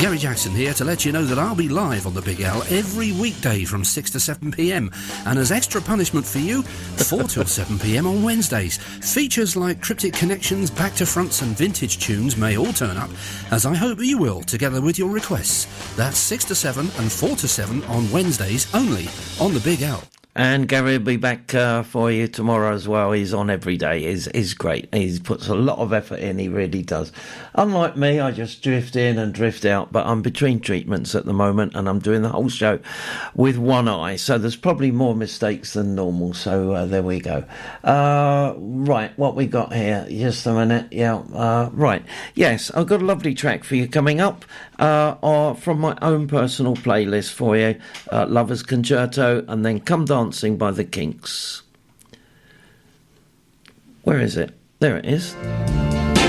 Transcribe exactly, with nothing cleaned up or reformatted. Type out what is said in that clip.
Gary Jackson here to let you know that I'll be live on the Big L every weekday from six to seven p.m. and as extra punishment for you, four till seven p.m. on Wednesdays. Features like Cryptic Connections, Back to Fronts and Vintage Tunes may all turn up, as I hope you will, together with your requests. That's six to seven and four to seven on Wednesdays only on the Big L. And Gary will be back uh, for you tomorrow as well. He's on every day. He's, he's great. He puts a lot of effort in. He really does. Unlike me, I just drift in and drift out. But I'm between treatments at the moment, and I'm doing the whole show with one eye. So there's probably more mistakes than normal. So uh, there we go. Uh, right, what we got here? Just a minute. Yeah, uh, right. Yes, I've got a lovely track for you coming up uh, or from my own personal playlist for you. Uh, Lover's Concerto, and then Come Dancing by the Kinks. Where is it? There it is.